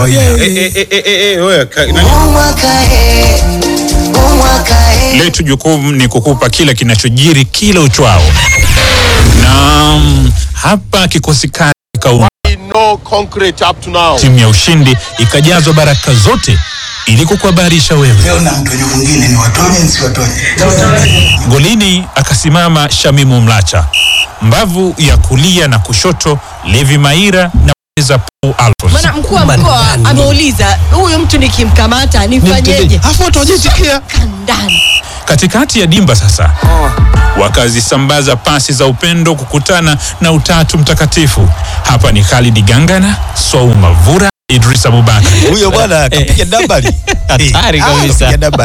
kawaida. Letu jukumu ni kukupa kila kinachojiri kila uchwao. Na hapa kikosi kazi No concrete up to now. timu ya ushindi ikajazwa baraka zote ili kukuhabarisha wewe. Leo na mtu mwingine ni watonye nisiwatonye. Golini akasimama Shamimu Mlacha, mbavu ya kulia na kushoto Levi Maira na za Paul Alphonse. Bwana mkuu wa mkoa ameuliza huyu mtu nikimkamata nifanyeje? Afu utajisikia Kandani. Katikati ya dimba sasa wakazisambaza pasi za upendo kukutana na utatu mtakatifu. Hapa ni Khalid Gangana, Souma Vura, Idris Abubakar. Huyo bwana kapiga dabali. Hatari kabisa. Kapiga dabali.